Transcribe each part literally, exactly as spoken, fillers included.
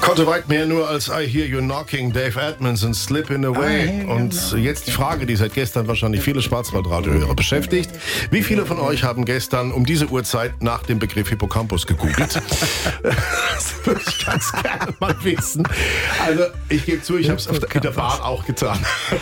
konnte weit mehr nur als I Hear You Knocking, Dave Edmonds und Slippin' Away. Und jetzt die Frage, die seit gestern wahrscheinlich viele Schwarzwaldradiohörer beschäftigt. Wie viele von euch haben gestern um diese Uhrzeit nach dem Begriff Hippocampus gegoogelt? Das würde ich ganz gerne mal wissen. Also ich gebe zu, ich habe es in der Bahn auch getan.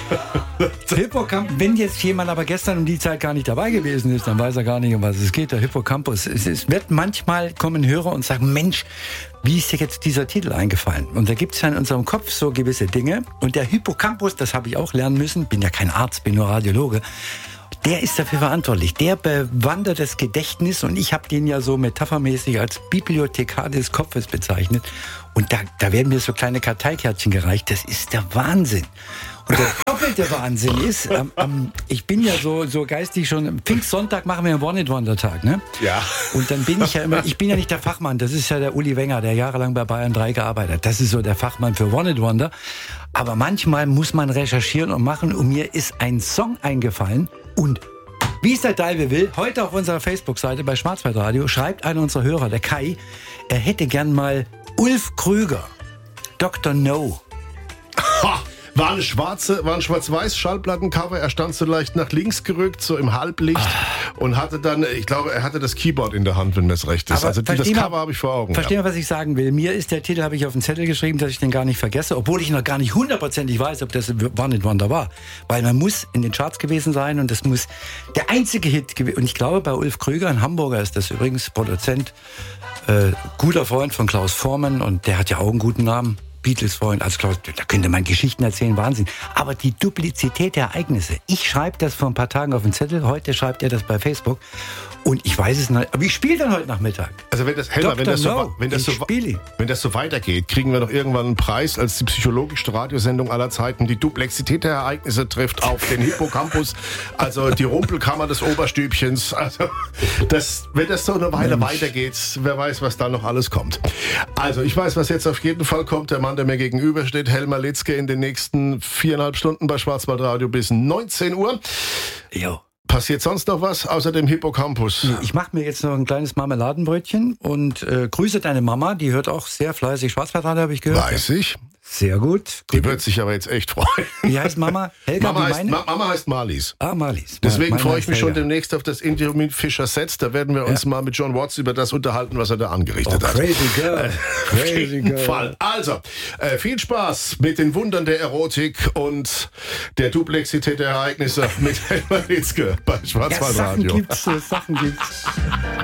Hippocampus, wenn jetzt jemand aber gestern um die Zeit gar nicht dabei gewesen ist, dann weiß er gar nicht, um was es geht. Der Hippocampus. Es, es wird manchmal kommen Hörer und sagen, Mensch, wie ist dir jetzt dieser Titel eingefallen? Und da gibt es ja in unserem Kopf so gewisse Dinge. Und der Hippocampus, das habe ich auch lernen müssen, bin ja kein Arzt, bin nur Radiologe, der ist dafür verantwortlich. Der bewandert das Gedächtnis und ich habe den ja so metaphermäßig als Bibliothekar des Kopfes bezeichnet. Und da, da werden mir so kleine Karteikärtchen gereicht. Das ist der Wahnsinn. Und der doppelte Wahnsinn ist, ähm, ähm, ich bin ja so, so geistig schon, am Pfingstsonntag machen wir einen One-Hit-Wonder-Tag, ne? Ja. Und dann bin ich ja immer, ich bin ja nicht der Fachmann, das ist ja der Uli Wenger, der jahrelang bei Bayern drei gearbeitet hat. Das ist so der Fachmann für One-Hit-Wonder. Aber manchmal muss man recherchieren und machen und mir ist ein Song eingefallen und wie es der Dalve will, heute auf unserer Facebook-Seite bei Schwarzwaldradio schreibt einer unserer Hörer, der Kai, er hätte gern mal Ulf Krüger, Doktor No. Ha! War eine schwarze, war ein schwarz-weiß Schallplattencover. Er stand so leicht nach links gerückt, so im Halblicht ah. und hatte dann, ich glaube, er hatte das Keyboard in der Hand, wenn mir es recht ist. Aber also das Cover habe ich vor Augen. Verstehen, ja. was ich sagen will. Mir ist der Titel, habe ich auf den Zettel geschrieben, dass ich den gar nicht vergesse, obwohl ich noch gar nicht hundertprozentig weiß, ob das One-Hit-Wonder war. Weil man muss in den Charts gewesen sein und das muss der einzige Hit gewesen. Und ich glaube, bei Ulf Krüger, ein Hamburger ist das übrigens, Produzent, äh, guter Freund von Klaus Voormann und der hat ja auch einen guten Namen. Beatles-Freund, also Klaus, da könnte man Geschichten erzählen, Wahnsinn. Aber die Duplizität der Ereignisse, ich schreibe das vor ein paar Tagen auf den Zettel, heute schreibt er das bei Facebook und ich weiß es nicht, aber ich spiele dann heute Nachmittag. Also wenn das, Helmer, wenn das, so, wenn, das so, wenn das so weitergeht, kriegen wir doch irgendwann einen Preis als die psychologischste Radiosendung aller Zeiten. Die Duplexität der Ereignisse trifft auf den Hippocampus, also die Rumpelkammer des Oberstübchens. Also das, wenn das so eine Weile Mensch. weitergeht, wer weiß, was da noch alles kommt. Also ich weiß, was jetzt auf jeden Fall kommt. Der Mann, der mir gegenübersteht, Helmer Litzke, in den nächsten viereinhalb Stunden bei Schwarzwaldradio bis neunzehn Uhr. Jo. Passiert sonst noch was außer dem Hippocampus? Ich mache mir jetzt noch ein kleines Marmeladenbrötchen und äh, grüße deine Mama. Die hört auch sehr fleißig Schwarzwaldradio, habe ich gehört. Weiß ich. Sehr gut. Die wird sich aber jetzt echt freuen. Wie heißt Mama? Helga, Mama, wie heißt, meine? Ma- Mama heißt Marlies. Ah, Marlies. Deswegen meine freue ich mich Helga. schon demnächst auf das Interview mit Fischer Setz. Da werden wir uns ja. mal mit John Watts über das unterhalten, was er da angerichtet oh, hat. Crazy girl. Auf jeden Fall. Also, äh, viel Spaß mit den Wundern der Erotik und der Duplexität der Ereignisse mit Helmer Litzke bei Schwarzwaldradio. Ja, Sachen gibt's, Sachen gibt's.